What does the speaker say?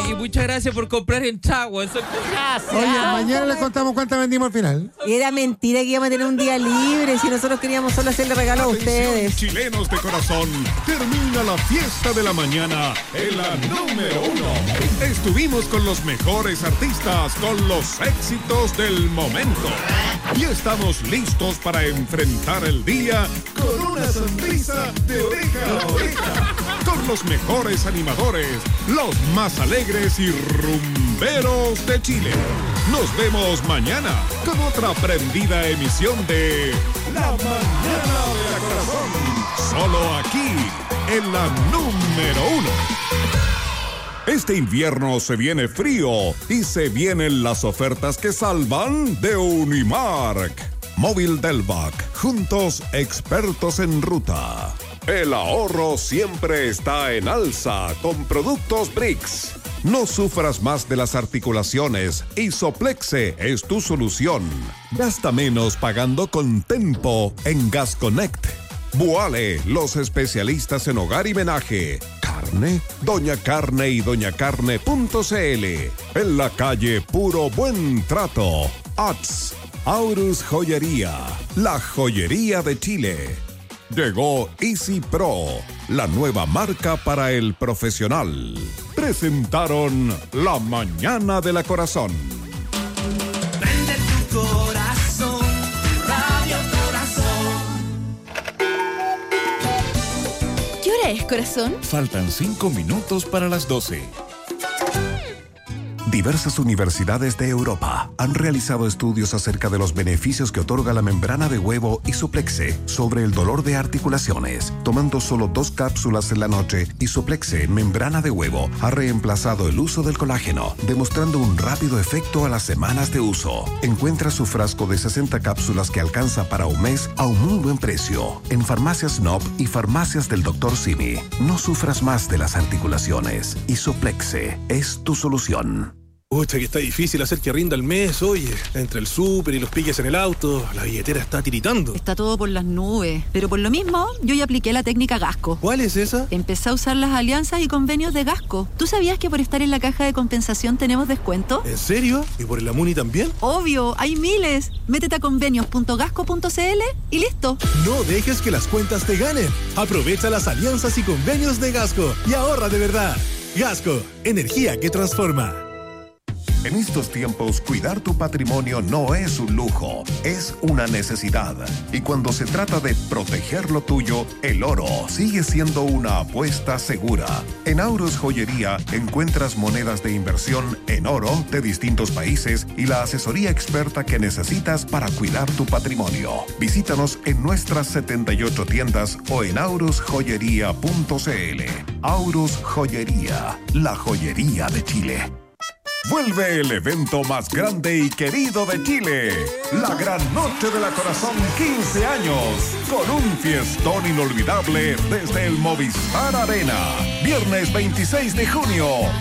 y muchas gracias por comprar entrada, weón. Gracias. Oye, mañana les contamos cuántas vendimos al final. Era mentira que íbamos a tener un día libre si nosotros queríamos solo hacerle regalo a ustedes. Chilenos de corazón, termina la fiesta de la mañana en la número 1. Estuvimos con los mejores artistas, con los éxitos del momento. Y estamos listos para enfrentar el día con una sonrisa de oreja a oreja. Con los mejores animadores, los más alegres y rumberos de Chile. Nos vemos mañana con otra prendida emisión de La Mañana de la Corazón. Solo aquí, en la número 1. Este invierno se viene frío y se vienen las ofertas que salvan de Unimark. Móvil Delvac, juntos expertos en ruta. El ahorro siempre está en alza con productos Brix. No sufras más de las articulaciones. Isoplexe es tu solución. Gasta menos pagando con Tempo en Gas Connect. Boale, los especialistas en hogar y menaje. Carne, Doña Carne y doñacarne.cl. En la calle, puro buen trato. ATS, Aurus Joyería, la joyería de Chile. Llegó Easy Pro, la nueva marca para el profesional. Presentaron La Mañana de la Corazón. Prende tu corazón, Radio Corazón. ¿Qué hora es, corazón? Faltan 5 minutos para las 12. Diversas universidades de Europa han realizado estudios acerca de los beneficios que otorga la membrana de huevo Isoplexe sobre el dolor de articulaciones. Tomando solo 2 cápsulas en la noche, Isoplexe membrana de huevo ha reemplazado el uso del colágeno, demostrando un rápido efecto a las semanas de uso. Encuentra su frasco de 60 cápsulas que alcanza para un mes a un muy buen precio en Farmacias Nob y Farmacias del Dr. Simi. No sufras más de las articulaciones. Isoplexe es tu solución. Pucha, que está difícil hacer que rinda el mes, oye. Entre el súper y los piques en el auto, la billetera está tiritando. Está todo por las nubes. Pero por lo mismo, yo ya apliqué la técnica Gasco. ¿Cuál es esa? Empecé a usar las alianzas y convenios de Gasco. ¿Tú sabías que por estar en la caja de compensación tenemos descuento? ¿En serio? ¿Y por el Amuni también? Obvio, hay miles. Métete a convenios.gasco.cl y listo. No dejes que las cuentas te ganen. Aprovecha las alianzas y convenios de Gasco y ahorra de verdad. Gasco, energía que transforma. En estos tiempos, cuidar tu patrimonio no es un lujo, es una necesidad. Y cuando se trata de proteger lo tuyo, el oro sigue siendo una apuesta segura. En Aurus Joyería encuentras monedas de inversión en oro de distintos países y la asesoría experta que necesitas para cuidar tu patrimonio. Visítanos en nuestras 78 tiendas o en aurusjoyería.cl. Aurus Joyería, la joyería de Chile. Vuelve el evento más grande y querido de Chile, la Gran Noche de la Corazón 15 años, con un fiestón inolvidable desde el Movistar Arena, viernes 26 de junio.